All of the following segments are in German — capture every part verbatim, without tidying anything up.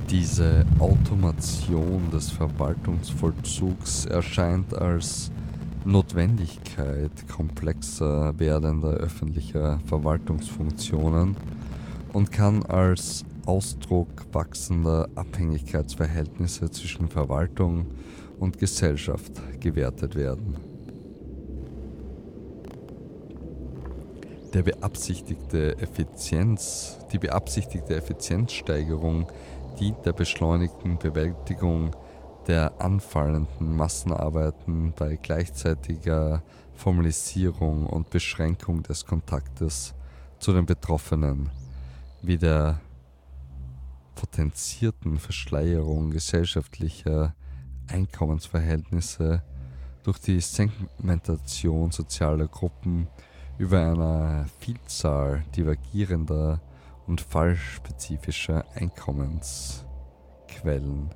Diese Automation des Verwaltungsvollzugs erscheint als Notwendigkeit komplexer werdender öffentlicher Verwaltungsfunktionen und kann als Ausdruck wachsender Abhängigkeitsverhältnisse zwischen Verwaltung und Gesellschaft gewertet werden. Der beabsichtigte Effizienz, die beabsichtigte Effizienzsteigerung dient der beschleunigten Bewältigung der anfallenden Massenarbeiten bei gleichzeitiger Formalisierung und Beschränkung des Kontaktes zu den Betroffenen, wie der potenzierten Verschleierung gesellschaftlicher Einkommensverhältnisse durch die Segmentation sozialer Gruppen über einer Vielzahl divergierender und fallspezifischer Einkommensquellen.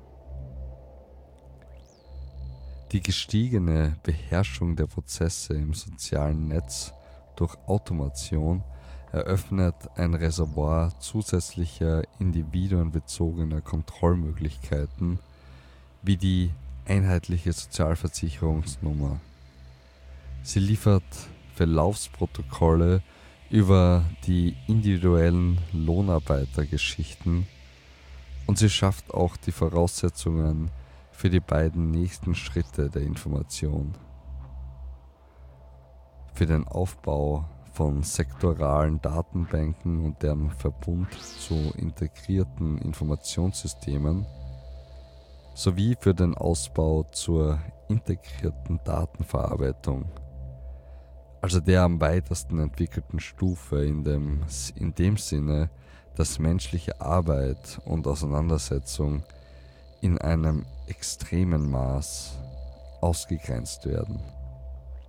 Die gestiegene Beherrschung der Prozesse im sozialen Netz durch Automation eröffnet ein Reservoir zusätzlicher individuenbezogener Kontrollmöglichkeiten wie die einheitliche Sozialversicherungsnummer. Sie liefert Verlaufsprotokolle über die individuellen Lohnarbeitergeschichten und sie schafft auch die Voraussetzungen für die beiden nächsten Schritte der Information. Für den Aufbau von sektoralen Datenbanken und deren Verbund zu integrierten Informationssystemen sowie für den Ausbau zur integrierten Datenverarbeitung, also der am weitesten entwickelten Stufe in dem, in dem Sinne, dass menschliche Arbeit und Auseinandersetzung in einem extremen Maß ausgegrenzt werden.